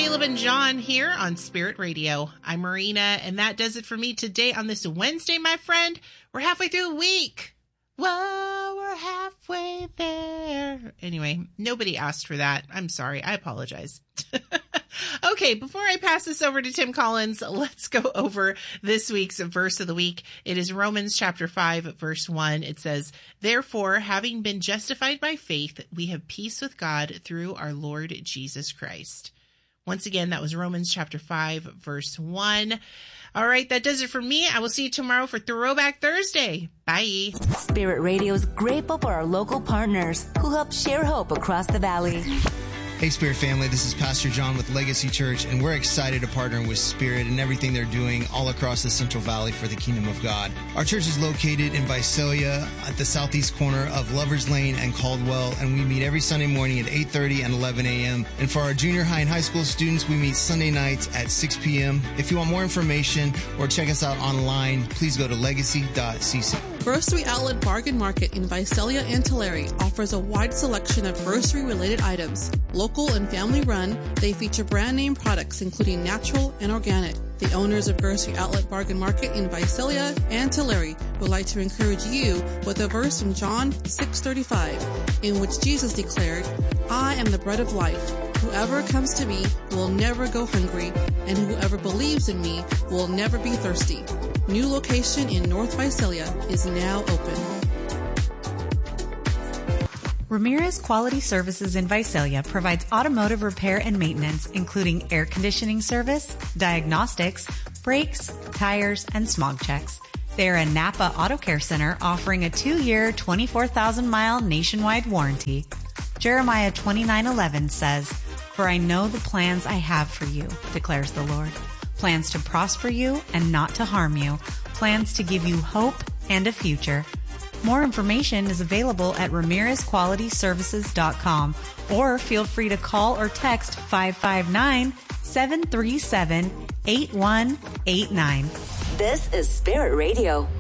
Caleb and John here on Spirit Radio. I'm Marina, and that does it for me today on this Wednesday, my friend. We're halfway through the week. Whoa, we're halfway there. Anyway, nobody asked for that. I'm sorry. I apologize. Okay, before I pass this over to Tim Collins, let's go over this week's verse of the week. It is Romans chapter 5, verse 1. It says, "Therefore, having been justified by faith, we have peace with God through our Lord Jesus Christ." Once again, that was Romans chapter 5, verse 1. All right, that does it for me. I will see you tomorrow for Throwback Thursday. Bye. Spirit Radio is grateful for our local partners who help share hope across the valley. Hey, Spirit family, this is Pastor John with Legacy Church, and we're excited to partner with Spirit and everything they're doing all across the Central Valley for the Kingdom of God. Our church is located in Visalia at the southeast corner of Lovers Lane and Caldwell, and we meet every Sunday morning at 8:30 and 11 a.m. And for our junior high and high school students, we meet Sunday nights at 6 p.m. If you want more information or check us out online, please go to legacy.cc. Grocery Outlet Bargain Market in Visalia and Tulare offers a wide selection of grocery-related items. Local and family-run, they feature brand-name products including natural and organic. The owners of Grocery Outlet Bargain Market in Visalia and Tulare would like to encourage you with a verse from John 6:35, in which Jesus declared, "I am the bread of life. Whoever comes to me will never go hungry, and whoever believes in me will never be thirsty." New location in North Visalia is now open. Ramirez Quality Services in Visalia provides automotive repair and maintenance, including air conditioning service, diagnostics, brakes, tires, and smog checks. They are a Napa Auto Care Center offering a 2-year, 24,000-mile nationwide warranty. Jeremiah 29:11 says, "For I know the plans I have for you, declares the Lord. Plans to prosper you and not to harm you. Plans to give you hope and a future." More information is available at RamirezQualityServices.com, or feel free to call or text 559-737-8189. This is Spirit Radio.